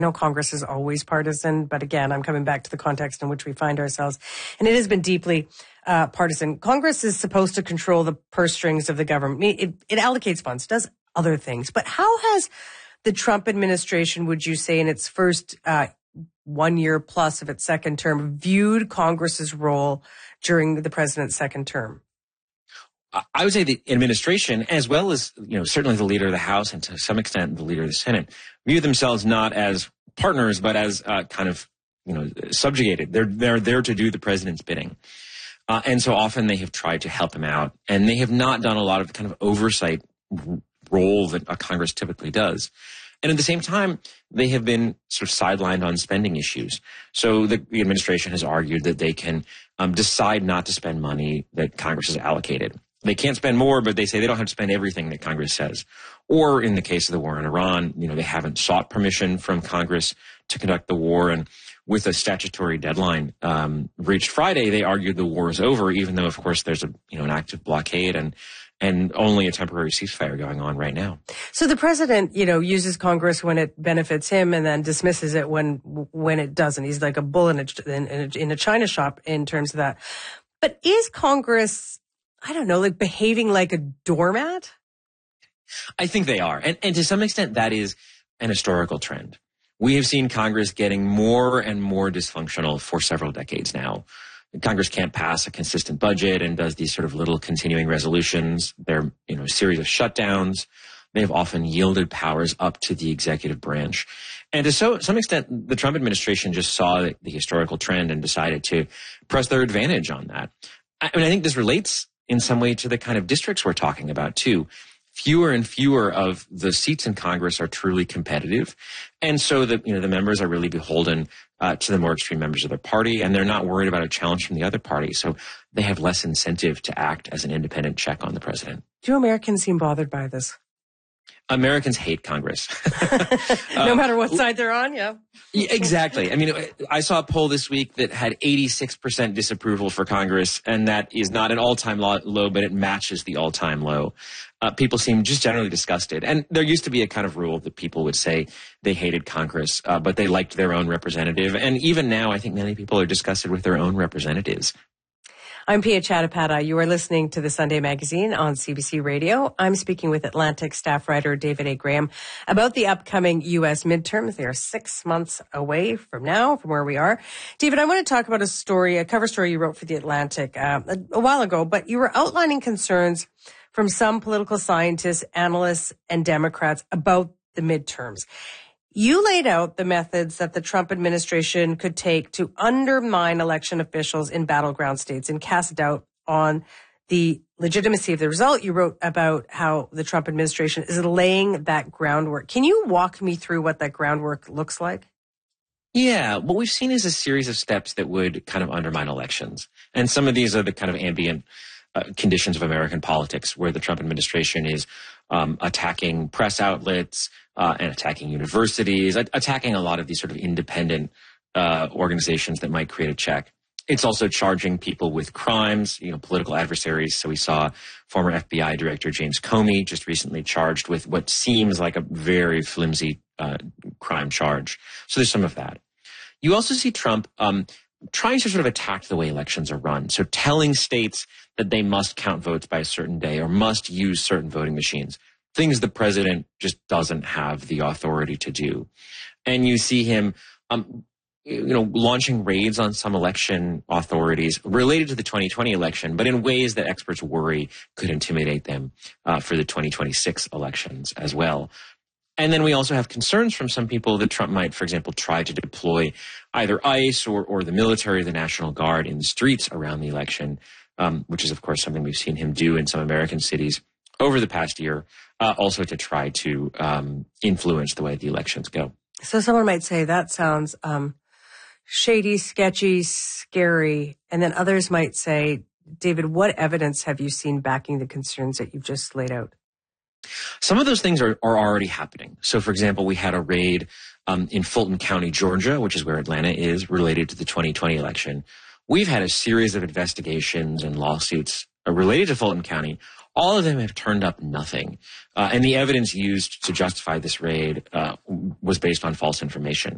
know Congress is always partisan, but again, I'm coming back to the context in which we find ourselves. And it has been deeply partisan. Congress is supposed to control the purse strings of the government. It allocates funds, does other things. But how has the Trump administration, would you say, in its first 1 year plus of its second term, viewed Congress's role during the president's second term? I would say the administration, as well as, certainly the leader of the House and to some extent the leader of the Senate, view themselves not as partners, but as subjugated. They're there to do the president's bidding. And so often they have tried to help him out, and they have not done a lot of the kind of oversight role that a Congress typically does. And at the same time, they have been sort of sidelined on spending issues. So the administration has argued that they can decide not to spend money that Congress has allocated. They can't spend more, but they say they don't have to spend everything that Congress says. Or in the case of the war in Iran, they haven't sought permission from Congress to conduct the war. And with a statutory deadline reached Friday, they argued the war is over, even though, of course, there's an active blockade and only a temporary ceasefire going on right now. So the president, uses Congress when it benefits him and then dismisses it when it doesn't. He's like a bull in a china shop in terms of that. But is Congress, I don't know, behaving like a doormat? I think they are. And to some extent, that is an historical trend. We have seen Congress getting more and more dysfunctional for several decades now. Congress can't pass a consistent budget and does these sort of little continuing resolutions. They're, a series of shutdowns. They have often yielded powers up to the executive branch. And to some extent, the Trump administration just saw the historical trend and decided to press their advantage on that. I think this relates in some way to the kind of districts we're talking about too. Fewer and fewer of the seats in Congress are truly competitive. And so the members are really beholden to the more extreme members of their party, and they're not worried about a challenge from the other party. So they have less incentive to act as an independent check on the president. Do Americans seem bothered by this? Americans hate Congress. No matter what side they're on, yeah. Exactly. I saw a poll this week that had 86% disapproval for Congress, and that is not an all-time low, but it matches the all-time low. People seem just generally disgusted. And there used to be a kind of rule that people would say they hated Congress, but they liked their own representative. And even now, I think many people are disgusted with their own representatives. I'm Pia Chattopadhyay. You are listening to the Sunday Magazine on CBC Radio. I'm speaking with Atlantic staff writer David A. Graham about the upcoming U.S. midterms. They are 6 months away from now, from where we are. David, I want to talk about a cover story you wrote for the Atlantic a while ago, but you were outlining concerns from some political scientists, analysts, and Democrats about the midterms. You laid out the methods that the Trump administration could take to undermine election officials in battleground states and cast doubt on the legitimacy of the result. You wrote about how the Trump administration is laying that groundwork. Can you walk me through what that groundwork looks like? Yeah, what we've seen is a series of steps that would kind of undermine elections. And some of these are the kind of ambient conditions of American politics where the Trump administration is attacking press outlets, and attacking universities, attacking a lot of these sort of independent organizations that might create a check. It's also charging people with crimes, political adversaries. So we saw former FBI Director James Comey just recently charged with what seems like a very flimsy crime charge. So there's some of that. You also see Trump trying to sort of attack the way elections are run. So telling states that they must count votes by a certain day or must use certain voting machines. Things the president just doesn't have the authority to do. And you see him, launching raids on some election authorities related to the 2020 election, but in ways that experts worry could intimidate them for the 2026 elections as well. And then we also have concerns from some people that Trump might, for example, try to deploy either ICE or the military or the National Guard in the streets around the election, which is, of course, something we've seen him do in some American cities over the past year, also to try to influence the way the elections go. So someone might say that sounds shady, sketchy, scary. And then others might say, David, what evidence have you seen backing the concerns that you've just laid out? Some of those things are already happening. So, for example, we had a raid in Fulton County, Georgia, which is where Atlanta is, related to the 2020 election. We've had a series of investigations and lawsuits related to Fulton County. All of them have turned up nothing. And the evidence used to justify this raid was based on false information.